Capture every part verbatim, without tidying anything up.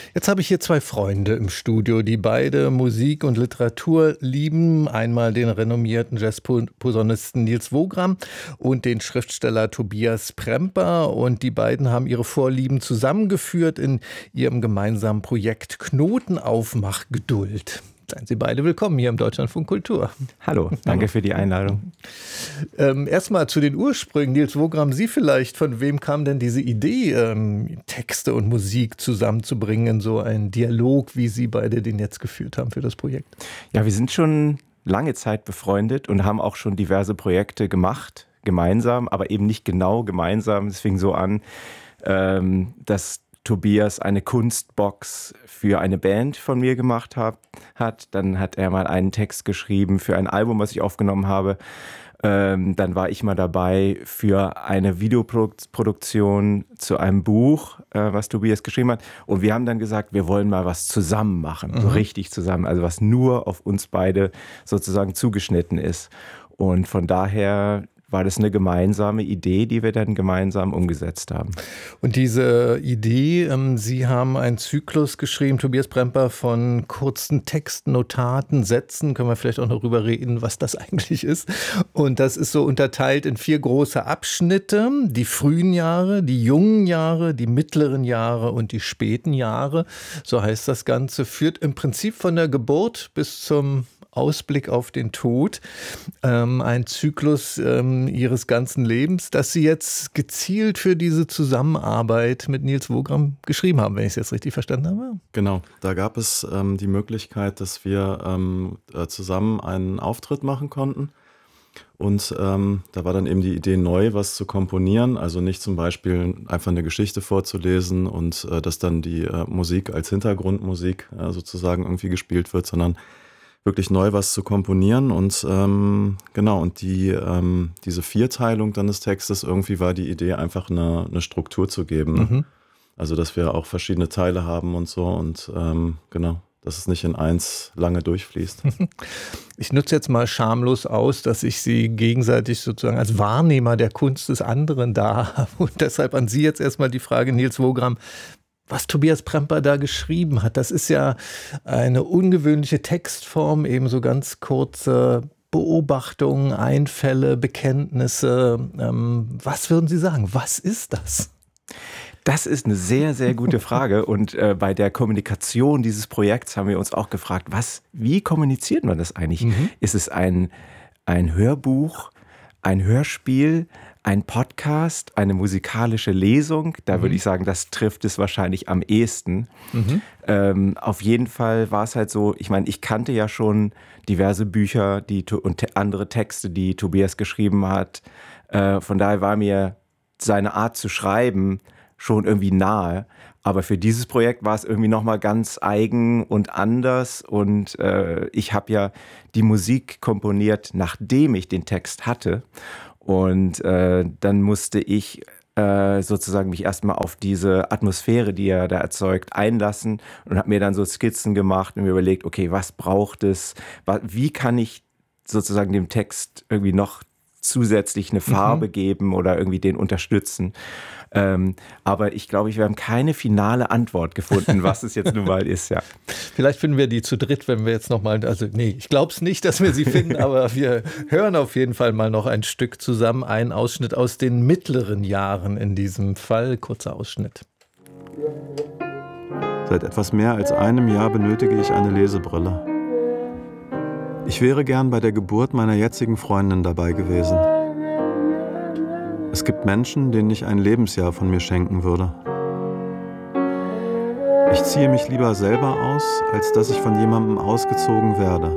Jetzt habe ich hier zwei Freunde im Studio, die beide Musik und Literatur lieben. Einmal den renommierten Jazzposaunisten Nils Wogram und den Schriftsteller Tobias Premper. Und die beiden haben ihre Vorlieben zusammengeführt in ihrem gemeinsamen Projekt Knotenaufmach-Geduld. Seien Sie beide willkommen hier im Deutschlandfunk Kultur. Hallo, danke für die Einladung. Ähm, Erstmal zu den Ursprüngen. Nils Wogram, Sie vielleicht, von wem kam denn diese Idee, ähm, Texte und Musik zusammenzubringen in so einen Dialog, wie Sie beide den jetzt geführt haben für das Projekt? Ja, wir sind schon lange Zeit befreundet und haben auch schon diverse Projekte gemacht, gemeinsam, aber eben nicht genau gemeinsam. Es fing so an, ähm, dass Tobias eine Kunstbox für eine Band von mir gemacht hat. Dann hat er mal einen Text geschrieben für ein Album, was ich aufgenommen habe. Ähm, dann war ich mal dabei für eine Videoproduktion zu einem Buch, äh, was Tobias geschrieben hat. Und wir haben dann gesagt, wir wollen mal was zusammen machen, mhm. so richtig zusammen. Also was nur auf uns beide sozusagen zugeschnitten ist. Und von daher war das eine gemeinsame Idee, die wir dann gemeinsam umgesetzt haben. Und diese Idee, ähm, Sie haben einen Zyklus geschrieben, Tobias Premper, von kurzen Texten, Notaten, Sätzen. Können wir vielleicht auch noch darüber reden, was das eigentlich ist. Und das ist so unterteilt in vier große Abschnitte. Die frühen Jahre, die jungen Jahre, die mittleren Jahre und die späten Jahre. So heißt das Ganze. Führt im Prinzip von der Geburt bis zum Ausblick auf den Tod, ähm, ein Zyklus ähm, ihres ganzen Lebens, das Sie jetzt gezielt für diese Zusammenarbeit mit Nils Wogram geschrieben haben, wenn ich es jetzt richtig verstanden habe. Genau, da gab es ähm, die Möglichkeit, dass wir ähm, äh, zusammen einen Auftritt machen konnten. Und ähm, da war dann eben die Idee neu, was zu komponieren, also nicht zum Beispiel einfach eine Geschichte vorzulesen und äh, dass dann die äh, Musik als Hintergrundmusik äh, sozusagen irgendwie gespielt wird, sondern wirklich neu was zu komponieren. Und ähm, genau, und die ähm, diese Vierteilung dann des Textes, irgendwie war die Idee, einfach eine, eine Struktur zu geben. Ne? Mhm. Also, dass wir auch verschiedene Teile haben und so und ähm, genau, dass es nicht in eins lange durchfließt. Ich nutze jetzt mal schamlos aus, dass ich Sie gegenseitig sozusagen als Wahrnehmer der Kunst des anderen da habe. Und deshalb an Sie jetzt erstmal die Frage, Nils Wogram, was Tobias Premper da geschrieben hat. Das ist ja eine ungewöhnliche Textform, eben so ganz kurze Beobachtungen, Einfälle, Bekenntnisse. Ähm, was würden Sie sagen? Was ist das? Das ist eine sehr, sehr gute Frage. Und äh, bei der Kommunikation dieses Projekts haben wir uns auch gefragt, was, wie kommuniziert man das eigentlich? Mhm. Ist es ein, ein Hörbuch, ein Hörspiel, ein Podcast, eine musikalische Lesung? Da mhm. würde ich sagen, das trifft es wahrscheinlich am ehesten. Mhm. Ähm, auf jeden Fall war es halt so, ich meine, ich kannte ja schon diverse Bücher die, und te- andere Texte, die Tobias geschrieben hat. Äh, von daher war mir seine Art zu schreiben schon irgendwie nahe. Aber für dieses Projekt war es irgendwie nochmal ganz eigen und anders. Und äh, ich habe ja die Musik komponiert, nachdem ich den Text hatte. Und äh, dann musste ich äh, sozusagen mich erstmal auf diese Atmosphäre, die er da erzeugt, einlassen und habe mir dann so Skizzen gemacht und mir überlegt, okay, was braucht es? Wie kann ich sozusagen dem Text irgendwie noch zusätzlich eine Farbe mhm. geben oder irgendwie den unterstützen? Ähm, aber ich glaube, wir haben keine finale Antwort gefunden, was es jetzt nun mal ist, ja. Vielleicht finden wir die zu dritt, wenn wir jetzt nochmal, also nee, ich glaube es nicht, dass wir sie finden, aber wir hören auf jeden Fall mal noch ein Stück zusammen, einen Ausschnitt aus den mittleren Jahren in diesem Fall, kurzer Ausschnitt. Seit etwas mehr als einem Jahr benötige ich eine Lesebrille. Ich wäre gern bei der Geburt meiner jetzigen Freundin dabei gewesen. Es gibt Menschen, denen ich ein Lebensjahr von mir schenken würde. Ich ziehe mich lieber selber aus, als dass ich von jemandem ausgezogen werde.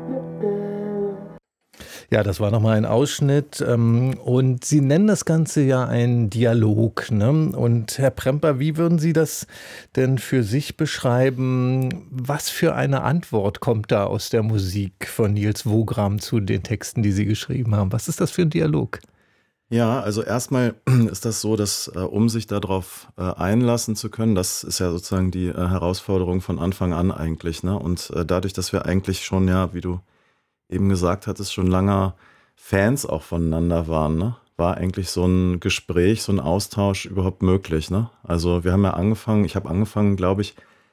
Ja, das war nochmal ein Ausschnitt. Und Sie nennen das Ganze ja einen Dialog, ne? Und Herr Premper, wie würden Sie das denn für sich beschreiben? Was für eine Antwort kommt da aus der Musik von Nils Wogram zu den Texten, die Sie geschrieben haben? Was ist das für ein Dialog? Ja, also erstmal ist das so, dass äh, um sich darauf äh, einlassen zu können, das ist ja sozusagen die äh, Herausforderung von Anfang an eigentlich, ne? Und äh, dadurch, dass wir eigentlich schon, ja, wie du eben gesagt hattest, schon lange Fans auch voneinander waren, ne? War eigentlich so ein Gespräch, so ein Austausch überhaupt möglich, ne? Also wir haben ja angefangen, ich habe angefangen, glaube ich,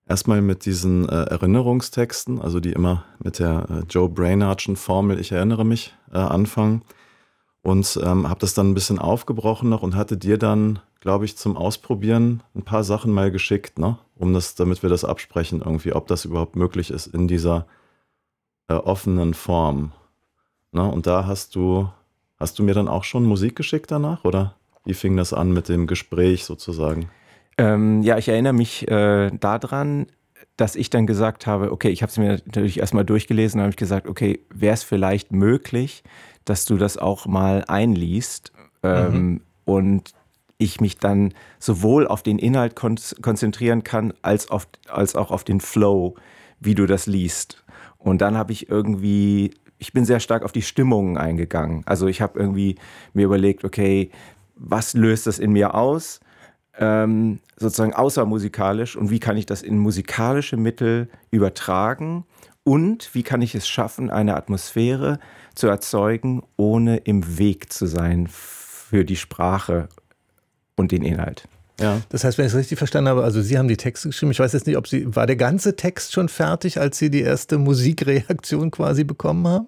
erstmal mit diesen äh, Erinnerungstexten, also die immer mit der äh, Joe Brainardschen Formel „Ich erinnere mich" äh, anfangen. Und ähm, habe das dann ein bisschen aufgebrochen noch und hatte dir dann, glaube ich, zum Ausprobieren ein paar Sachen mal geschickt, ne? Um das, damit wir das absprechen irgendwie, ob das überhaupt möglich ist in dieser äh, offenen Form. Ne? Und da hast du, hast du mir dann auch schon Musik geschickt danach, oder wie fing das an mit dem Gespräch sozusagen? Ähm, ja, ich erinnere mich äh, daran, dass ich dann gesagt habe, okay, ich habe es mir natürlich erstmal durchgelesen, habe ich gesagt, okay, wäre es vielleicht möglich, dass du das auch mal einliest ähm, mhm. und ich mich dann sowohl auf den Inhalt kon- konzentrieren kann, als, auf, als auch auf den Flow, wie du das liest. Und dann habe ich irgendwie, ich bin sehr stark auf die Stimmungen eingegangen. Also ich habe irgendwie mir überlegt, okay, was löst das in mir aus? Ähm, sozusagen außermusikalisch, und wie kann ich das in musikalische Mittel übertragen und wie kann ich es schaffen, eine Atmosphäre zu erzeugen, ohne im Weg zu sein für die Sprache und den Inhalt. Ja. Das heißt, wenn ich es richtig verstanden habe, also Sie haben die Texte geschrieben. Ich weiß jetzt nicht, ob Sie, war der ganze Text schon fertig, als Sie die erste Musikreaktion quasi bekommen haben?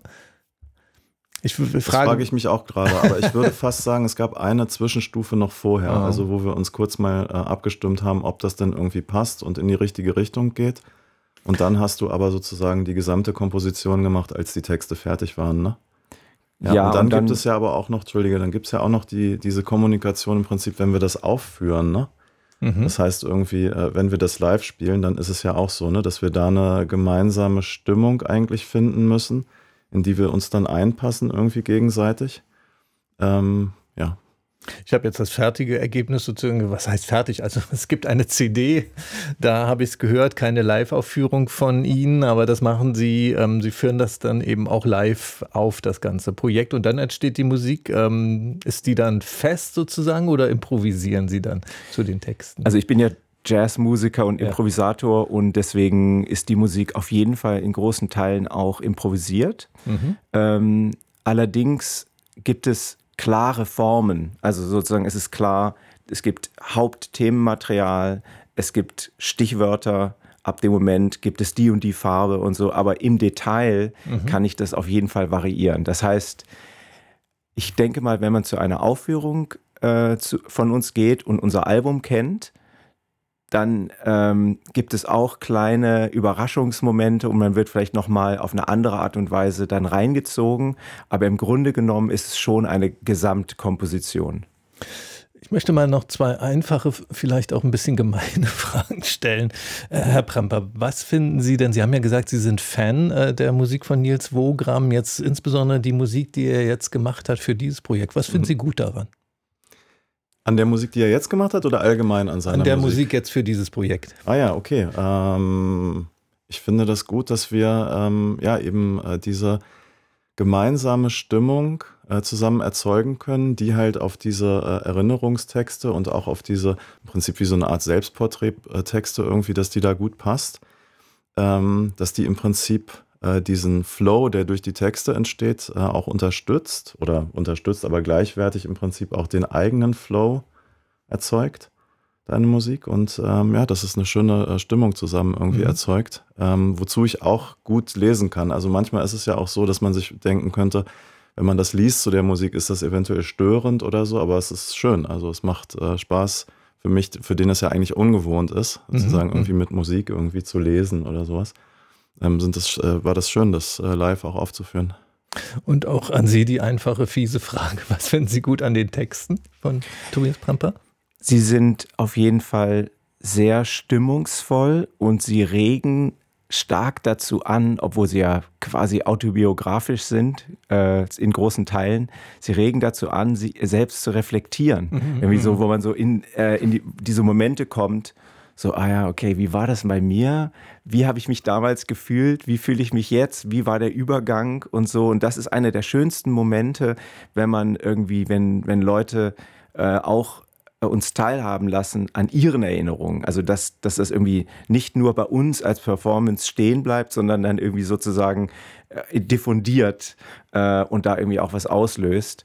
Ich frage, das frage ich mich auch gerade, aber ich würde fast sagen, es gab eine Zwischenstufe noch vorher, oh. also wo wir uns kurz mal äh, abgestimmt haben, ob das denn irgendwie passt und in die richtige Richtung geht. Und dann hast du aber sozusagen die gesamte Komposition gemacht, als die Texte fertig waren, ne? Ja, ja und dann, und dann gibt es ja aber auch noch, Entschuldige, dann gibt es ja auch noch die, diese Kommunikation im Prinzip, wenn wir das aufführen, ne? Mhm. Das heißt irgendwie, äh, wenn wir das live spielen, dann ist es ja auch so, ne, dass wir da eine gemeinsame Stimmung eigentlich finden müssen, in die wir uns dann einpassen irgendwie gegenseitig. Ähm, ja. Ich habe jetzt das fertige Ergebnis sozusagen, was heißt fertig? Also es gibt eine C D, da habe ich es gehört, keine Live-Aufführung von Ihnen, aber das machen Sie, ähm, Sie führen das dann eben auch live auf, das ganze Projekt, und dann entsteht die Musik. Ähm, ist die dann fest sozusagen oder improvisieren Sie dann zu den Texten? Also ich bin ja Jazzmusiker und Improvisator, ja. Und deswegen ist die Musik auf jeden Fall in großen Teilen auch improvisiert. Mhm. Ähm, allerdings gibt es klare Formen, also sozusagen es ist klar, es gibt Hauptthemenmaterial, es gibt Stichwörter, ab dem Moment gibt es die und die Farbe und so, aber im Detail mhm. kann ich das auf jeden Fall variieren. Das heißt, ich denke mal, wenn man zu einer Aufführung äh, zu, von uns geht und unser Album kennt, dann ähm, gibt es auch kleine Überraschungsmomente und man wird vielleicht nochmal auf eine andere Art und Weise dann reingezogen. Aber im Grunde genommen ist es schon eine Gesamtkomposition. Ich möchte mal noch zwei einfache, vielleicht auch ein bisschen gemeine Fragen stellen. Äh, Herr Premper, was finden Sie denn? Sie haben ja gesagt, Sie sind Fan äh, der Musik von Nils Wogram, jetzt insbesondere die Musik, die er jetzt gemacht hat für dieses Projekt. Was finden mhm. Sie gut daran? An der Musik, die er jetzt gemacht hat, oder allgemein an seiner Musik? An der Musik? Musik jetzt für dieses Projekt. Ah ja, okay. Ähm, ich finde das gut, dass wir ähm, ja eben äh, diese gemeinsame Stimmung äh, zusammen erzeugen können, die halt auf diese äh, Erinnerungstexte und auch auf diese, im Prinzip wie so eine Art Selbstporträttexte irgendwie, dass die da gut passt. Ähm, dass die im Prinzip äh, diesen Flow, der durch die Texte entsteht, äh, auch unterstützt oder unterstützt, aber gleichwertig im Prinzip auch den eigenen Flow erzeugt, deine Musik. Und ähm, ja, dass es eine schöne äh, Stimmung zusammen irgendwie mhm. erzeugt, ähm, wozu ich auch gut lesen kann. Also manchmal ist es ja auch so, dass man sich denken könnte, wenn man das liest zu der Musik, ist das eventuell störend oder so, aber es ist schön. Also es macht äh, Spaß für mich, für den es ja eigentlich ungewohnt ist, sozusagen mhm. irgendwie mit Musik irgendwie zu lesen oder sowas. Ähm, sind das, äh, war das schön, das äh, live auch aufzuführen. Und auch an Sie die einfache, fiese Frage. Was finden Sie gut an den Texten von Tobias Premper? Sie sind auf jeden Fall sehr stimmungsvoll und sie regen stark dazu an, obwohl sie ja quasi autobiografisch sind, äh, in großen Teilen. Sie regen dazu an, sie selbst zu reflektieren. Mhm, Irgendwie so, wo man so in, äh, in die, diese Momente kommt, so, ah ja, okay, wie war das bei mir? Wie habe ich mich damals gefühlt? Wie fühle ich mich jetzt? Wie war der Übergang und so? Und das ist einer der schönsten Momente, wenn man irgendwie, wenn, wenn Leute äh, auch uns teilhaben lassen an ihren Erinnerungen. Also dass, dass das irgendwie nicht nur bei uns als Performance stehen bleibt, sondern dann irgendwie sozusagen äh, diffundiert äh, und da irgendwie auch was auslöst.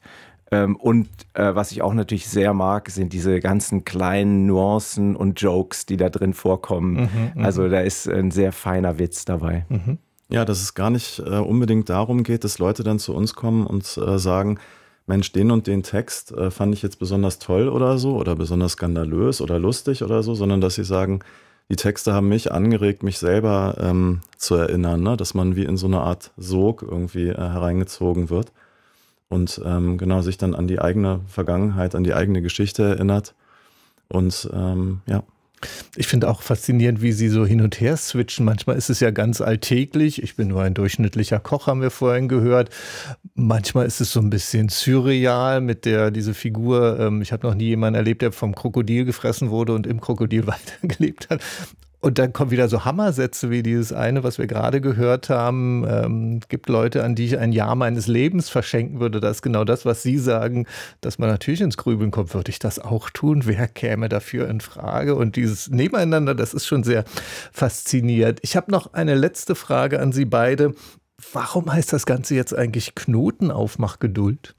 Ähm, und äh, was ich auch natürlich sehr mag, sind diese ganzen kleinen Nuancen und Jokes, die da drin vorkommen. Mhm, also da ist ein sehr feiner Witz dabei. Mhm. Ja, dass es gar nicht äh, unbedingt darum geht, dass Leute dann zu uns kommen und äh, sagen, Mensch, den und den Text äh, fand ich jetzt besonders toll oder so oder besonders skandalös oder lustig oder so, sondern dass sie sagen, die Texte haben mich angeregt, mich selber ähm, zu erinnern, ne? Dass man wie in so eine Art Sog irgendwie äh, hereingezogen wird. Und ähm, genau sich dann an die eigene Vergangenheit, an die eigene Geschichte erinnert. Und ähm, ja. Ich finde auch faszinierend, wie Sie so hin und her switchen. Manchmal ist es ja ganz alltäglich. Ich bin nur ein durchschnittlicher Koch, haben wir vorhin gehört. Manchmal ist es so ein bisschen surreal mit der, diese Figur. Ähm, ich habe noch nie jemanden erlebt, der vom Krokodil gefressen wurde und im Krokodil weitergelebt hat. Und dann kommen wieder so Hammersätze wie dieses eine, was wir gerade gehört haben. Ähm, gibt Leute, an die ich ein Jahr meines Lebens verschenken würde. Das ist genau das, was Sie sagen, dass man natürlich ins Grübeln kommt. Würde ich das auch tun? Wer käme dafür in Frage? Und dieses Nebeneinander, das ist schon sehr faszinierend. Ich habe noch eine letzte Frage an Sie beide. Warum heißt das Ganze jetzt eigentlich Knotenaufmachgeduld?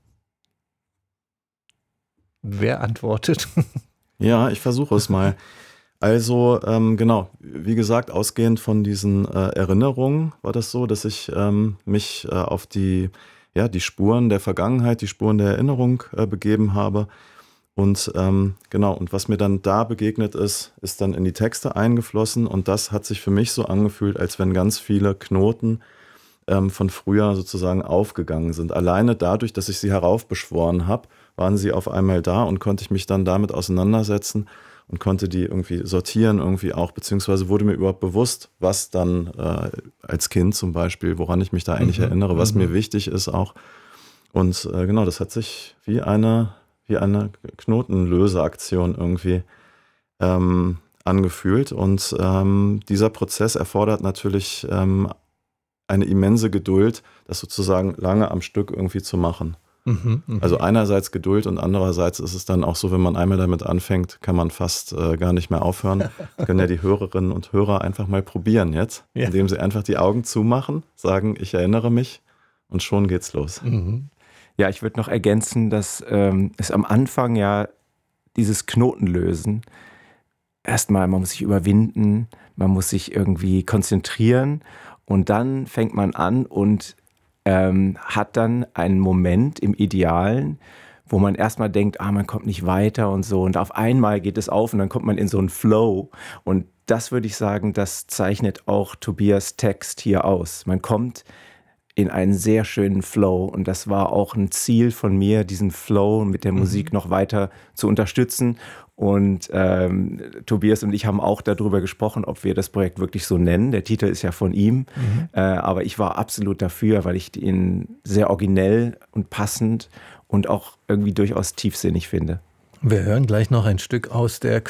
Wer antwortet? Ja, ich versuche es mal. Also ähm, genau, wie gesagt, ausgehend von diesen äh, Erinnerungen war das so, dass ich ähm, mich äh, auf die, ja, die Spuren der Vergangenheit, die Spuren der Erinnerung äh, begeben habe. Und ähm, genau, und was mir dann da begegnet ist, ist dann in die Texte eingeflossen. Und das hat sich für mich so angefühlt, als wenn ganz viele Knoten ähm, von früher sozusagen aufgegangen sind. Alleine dadurch, dass ich sie heraufbeschworen habe, waren sie auf einmal da und konnte ich mich dann damit auseinandersetzen und konnte die irgendwie sortieren irgendwie auch, beziehungsweise wurde mir überhaupt bewusst, was dann äh, als Kind zum Beispiel, woran ich mich da eigentlich mhm. erinnere, was mhm. mir wichtig ist auch. Und äh, genau, das hat sich wie eine, wie eine Knotenlöseaktion irgendwie ähm, angefühlt. Und ähm, dieser Prozess erfordert natürlich ähm, eine immense Geduld, das sozusagen lange am Stück irgendwie zu machen. Mhm, mh. Also einerseits Geduld und andererseits ist es dann auch so, wenn man einmal damit anfängt, kann man fast äh, gar nicht mehr aufhören. Können ja die Hörerinnen und Hörer einfach mal probieren jetzt, ja. indem sie einfach die Augen zumachen, sagen, ich erinnere mich und schon geht's los. Mhm. Ja, ich würde noch ergänzen, dass ähm, es am Anfang ja dieses Knotenlösen, erstmal, man muss sich überwinden, man muss sich irgendwie konzentrieren und dann fängt man an und Ähm, hat dann einen Moment im Idealen, wo man erstmal denkt, ah, man kommt nicht weiter und so. Und auf einmal geht es auf und dann kommt man in so einen Flow. Und das würde ich sagen, das zeichnet auch Tobias Text hier aus. Man kommt in einen sehr schönen Flow. Und das war auch ein Ziel von mir, diesen Flow mit der mhm. Musik noch weiter zu unterstützen. Und ähm, Tobias und ich haben auch darüber gesprochen, ob wir das Projekt wirklich so nennen. Der Titel ist ja von ihm. Mhm. Äh, aber ich war absolut dafür, weil ich ihn sehr originell und passend und auch irgendwie durchaus tiefsinnig finde. Wir hören gleich noch ein Stück aus der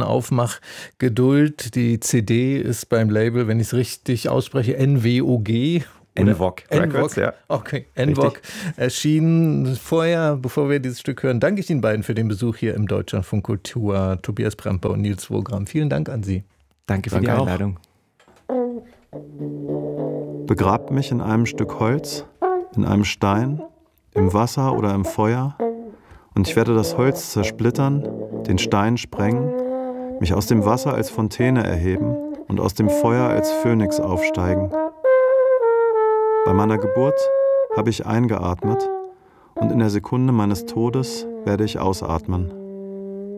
Knotenaufmach-Geduld. Die C D ist beim Label, wenn ich es richtig ausspreche, N W O G. N V O G Records, ja. Okay, N V O G erschienen vorher, bevor wir dieses Stück hören. Danke ich Ihnen beiden für den Besuch hier im Deutschlandfunk Kultur. Tobias Premper und Nils Wogram. Vielen Dank an Sie. Danke für Danke die Einladung. Auch. Begrabt mich in einem Stück Holz, in einem Stein, im Wasser oder im Feuer und ich werde das Holz zersplittern, den Stein sprengen, mich aus dem Wasser als Fontäne erheben und aus dem Feuer als Phönix aufsteigen. Bei meiner Geburt habe ich eingeatmet und in der Sekunde meines Todes werde ich ausatmen.